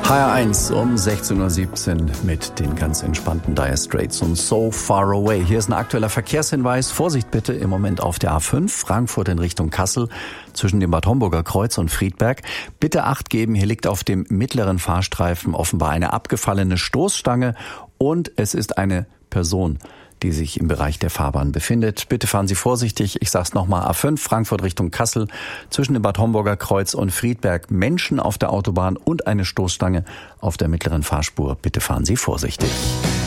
HR1 um 16.17 Uhr mit den ganz entspannten Dire Straits und So Far Away. Hier ist ein aktueller Verkehrshinweis. Vorsicht bitte im Moment auf der A5 Frankfurt in Richtung Kassel zwischen dem Bad Homburger Kreuz und Friedberg. Bitte Acht geben, hier liegt auf dem mittleren Fahrstreifen offenbar eine abgefallene Stoßstange und es ist eine Person, die sich im Bereich der Fahrbahn befindet. Bitte fahren Sie vorsichtig. Ich sag's nochmal, A5 Frankfurt Richtung Kassel zwischen dem Bad Homburger Kreuz und Friedberg. Menschen auf der Autobahn und eine Stoßstange auf der mittleren Fahrspur. Bitte fahren Sie vorsichtig.